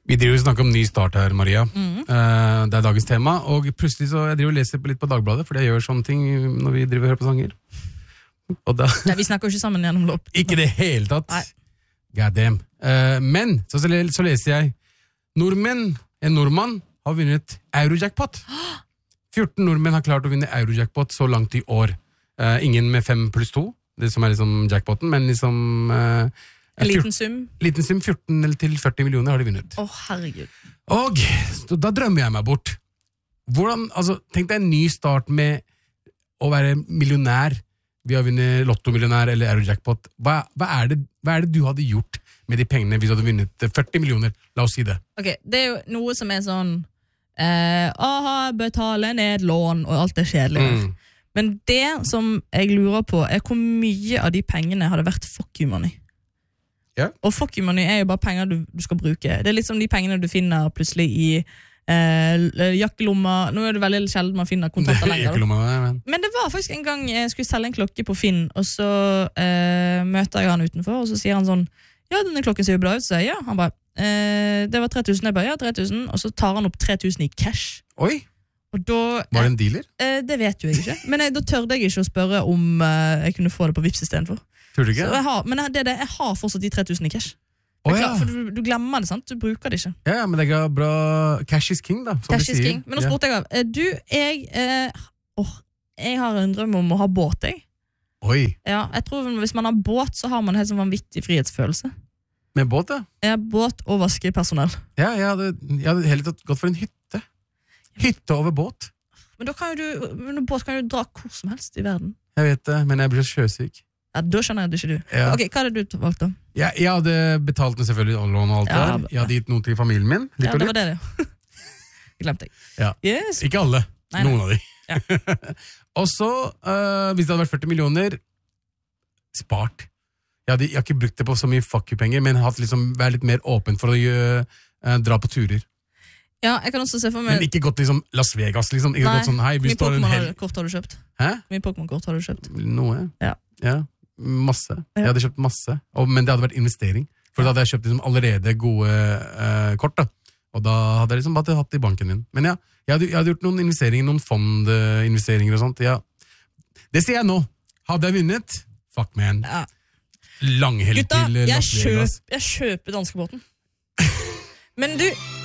Vi driver og snakker om ny start her, Maria. Det dagens tema, og plutselig så jeg driver og leser litt på Dagbladet, fordi jeg gjør sånne ting når vi driver og hører på sanger. Og da... Nei, vi snakker jo ikke sammen gjennom lopp. Ikke det hele tatt. Nei. God damn. Men, så leser jeg, en nordmann har vunnet Eurojackpot. 14 nordmenn har klart å vinne Eurojackpot så langt i år. Ingen med 5+2, det som liksom jackpoten, men liksom... En liten sum? Liten sum, 14 til 40 millioner har de vunnet. Herregud. Og da drømmer jeg meg bort. Hvordan, altså, tenk deg en ny start med å være millionær, ved å vinne lottomillionær eller Eurojackpot. Hva er det du hadde gjort med de pengene hvis du hadde vunnet 40 millioner? La oss si det. Ok, det er jo noe som er sånn, betale ned lån, og alt det kjedelige. Men det som jeg lurer på, er hvor mye av de pengene hadde vært fuck you money. Ja. Og fuck you money er jo bare penger du skal bruke. Det er liksom de pengene du finner plutselig i jakkelomma. Nå er det veldig sjelden man finner kontanter lenger. Men det var faktisk en gang jeg skulle selge en klokke på Finn, og så møter jeg han utenfor, og så sier han sånn, ja, denne klokken ser jo bra ut, så jeg, ja. Han bare, det var 3000, jeg bare, ja, 3000, og så tar han opp 3000 i cash. Oi! Og da, var det en dealer? Det vet jo jeg ikke. Men da tørde jeg ikke å spørre om jeg kunne få det på Vipps i stedet for. Tror du ikke? Men jeg har fortsatt de 3000 i cash. For du glemmer det, sant? Du bruker det ikke. Ja, men det er bra. Cash is king, da. Cash is king. Men nå spurte jeg jeg har en drøm om å ha båt, jeg. Oi. Ja, jeg tror hvis man har båt, så har man en helt sånn vanvittig frihetsfølelse. Med båt, ja? Ja, båt og vaskepersonell. Ja, jeg hadde heller gått for en hytte. Hytte over båt. Men da kan jo med båt kan du dra hvor som helst i verden. Jeg vet det, men jeg blir så sjøsyk. Ja, da skjønner jeg det ikke du. Ja. Ok, hva hadde du valgt da? Ja, jeg hadde betalt den selvfølgelig lån og alt der. Jeg hadde gitt noe til familien min. Litt det var det. Glemte jeg. Ja. Yes. Ikke alle. Nei. Noen av de. Ja. Og så, hvis det hadde vært 40 millioner, spart. Jeg har ikke brukt det på så mye fuck you-penger, men hatt liksom, vært litt mer åpen for å dra på turer. Ja, jeg kan også se for meg... Men ikke gått liksom Las Vegas, liksom. Ikke gått sånn, hei, mye Pokémon-kort har du kjøpt? Hæ? Mye Pokémon-kort har du kjøpt? Noe. Ja. Masse. Ja. Jeg hadde kjøpt masse. Men det hadde vært investering. For da hadde jeg kjøpt liksom allerede gode kort, da. Og da hadde jeg liksom bare hatt det i banken min. Men ja, jeg hadde gjort noen investeringer, noen fondinvesteringer og sånt. Ja. Det sier jeg nå. Hadde jeg vunnet? Fuck, man. Ja. Langhelg til Las Vegas. Jeg kjøper danskebåten. Men du,